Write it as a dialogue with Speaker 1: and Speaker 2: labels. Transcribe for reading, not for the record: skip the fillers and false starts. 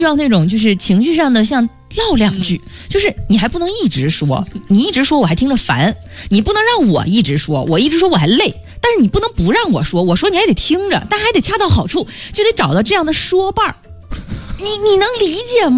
Speaker 1: 要那种就是情绪上的像唠两句，就是你还不能一直说，你一直说我还听着烦，你不能让我一直说，我一直说我还累，但是你不能不让我说，我说你还得听着，但还得恰到好处，就得找到这样的说伴儿。你能理解吗？